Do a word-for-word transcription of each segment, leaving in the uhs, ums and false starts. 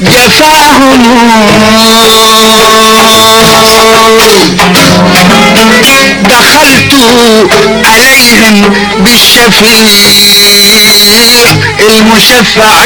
جفاهم دخلت عليهم بالشفيع المشفع.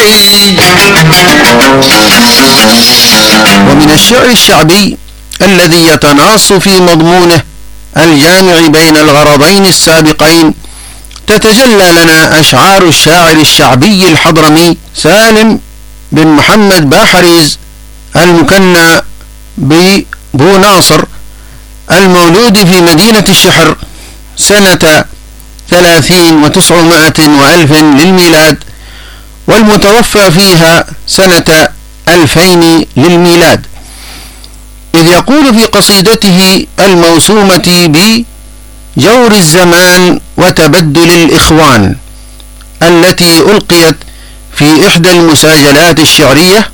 ومن الشعر الشعبي الذي يتناص في مضمونه الجامع بين الغرضين السابقين تتجلى لنا أشعار الشاعر الشعبي الحضرمي سالم بن محمد باحريز المكنى ببو ناصر، المولود في مدينة الشحر سنة ثلاثين وتسعمائة وألف للميلاد، والمتوفى فيها سنة ألفين للميلاد، إذ يقول في قصيدته الموسومة بجور الزمان وتبدل الإخوان التي ألقيت في إحدى المساجلات الشعرية،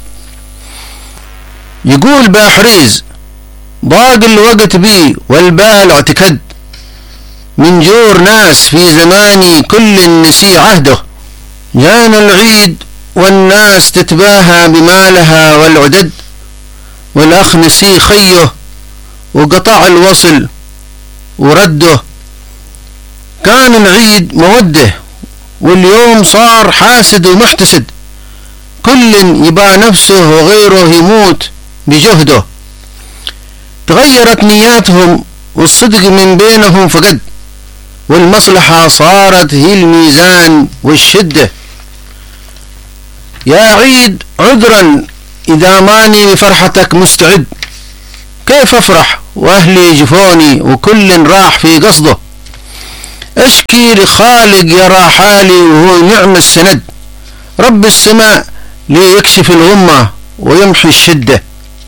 يقول باحريز: ضاق الوقت بي والبال اعتكد من جور ناس في زماني كل نسي عهده، جانا العيد والناس تتباهى بمالها والعدد، والأخ نسي خيه وقطع الوصل ورده، كان العيد موده واليوم صار حاسد ومحتسد، كل يباع نفسه وغيره يموت بجهده، تغيرت نياتهم والصدق من بينهم فقد، والمصلحة صارت هي الميزان والشدة. يا عيد عذرا إذا ماني بفرحتك مستعد، كيف أفرح وأهلي جفوني وكل راح في قصده، أشكي لخالق يرى حالي وهو نعم السند، رب السماء ليكشف الغمة ويمحي الشدة.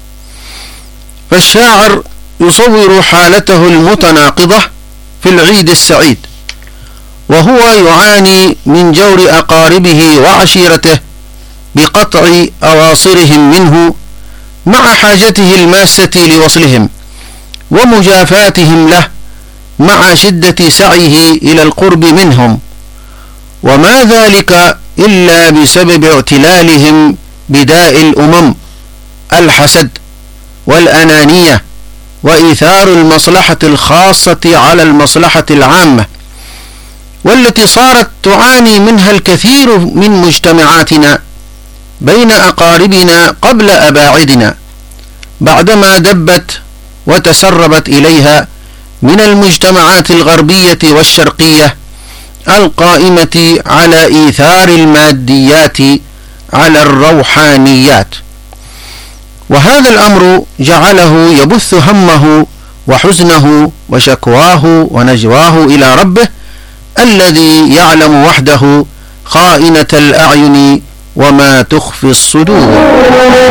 فالشاعر يصور حالته المتناقضة في العيد السعيد، وهو يعاني من جور أقاربه وعشيرته بقطع أواصرهم منه مع حاجته الماسة لوصلهم ومجافاتهم له مع شدة سعيه إلى القرب منهم، وما ذلك إلا بسبب اعتلالهم بداء الأمم الحسد والأنانية وإيثار المصلحة الخاصة على المصلحة العامة، والتي صارت تعاني منها الكثير من مجتمعاتنا بين أقاربنا قبل أباعدنا، بعدما دبت وتسربت إليها من المجتمعات الغربية والشرقية القائمة على إيثار الماديات على الروحانيات. وهذا الأمر جعله يبث همه وحزنه وشكواه ونجواه إلى ربه الذي يعلم وحده خائنة الأعين وما تخفي الصدور.